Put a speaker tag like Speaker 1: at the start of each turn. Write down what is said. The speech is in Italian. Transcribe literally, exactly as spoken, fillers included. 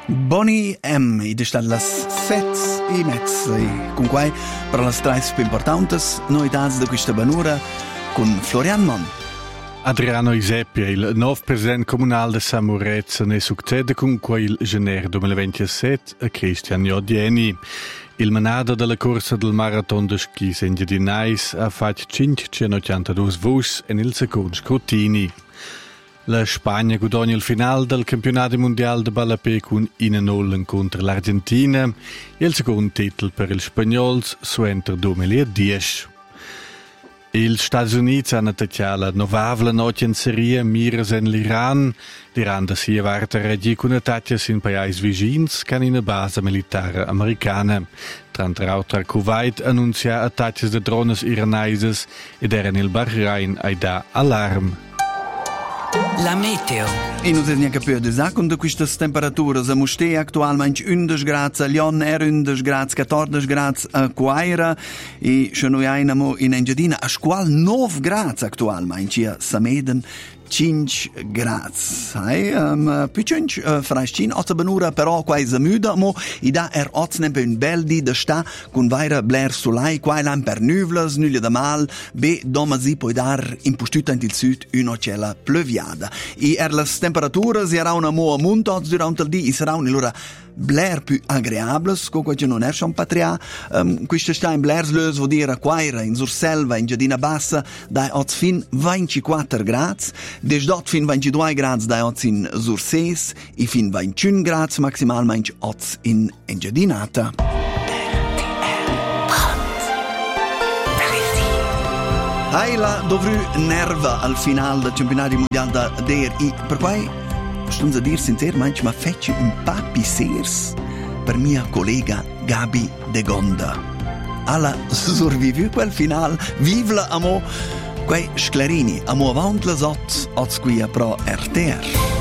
Speaker 1: Boni M, id ist las sets i mezz, e con quai per las trais più importantes noitats de questa banura con Florian Mon.
Speaker 2: Adriano Iseppia, il nuovo presidente comunale di Samurezza, ne succede con quel gennaio duemilaventisette a Cristian Jodieni. Il manado della corsa del marathon de ski Sengiadinais ha fatto cinquecentottantadue vus e nel secondo scrutini. La Spagna guadagna il finale del campionato mondiale de ballapé con in nol contro l'Argentina e il secondo titolo per il Spagnols suenter duemiladieci. Gli Stati Uniti hanno attaccato la novavla notte in Siria, miras in l'Iran. L'Iran da si avvarta regi con attacchi in paesi vicini che hanno una base militare americana. Tra l'altro, Kuwait annuncia attacchi di droni iranesi ed era nel Bahrain a dare allarme.
Speaker 3: La meteo.
Speaker 1: E non si neanche più di sa con queste temperature. A Mustea attualmente undici gradi, a Lyon è undici gradi, quattordici gradi a Quaira e se noi abbiamo in Engiadina a scuola nove gradi attualmente, a Sameden cinque gradi. Hai um, più cinque uh, frascin, otto benura però qua è müde, mo i da er otto nempe un bel di da sta con vaira bler solai, qua è per nuvles, nulla da mal, be domasi poi dar impostuta in il sud un'ocella pleuviada. E er las temperature si era una mo a monto durante il di, sarà un'ora bler più agreables, con questo non è un patria. Um, questo sta in blers lös, vuol dire Quaira, in Surselva, in Giardina Bassa, dai otto fin ventiquattro gradi, des dort fin ventidue gradi dai otto in Surses, e fin ventuno gradi maximalmente otto in Engiadinata. Hai la dovru nerva al final del campionato mondiale da der, e per quai Stunz a dir sinceramente, ma fece un papi sers per mia collega Gabi De Gonda. Alla survivu quel final, vivla amo quei sclerini, amo avant las ot, ots quia pro R T R.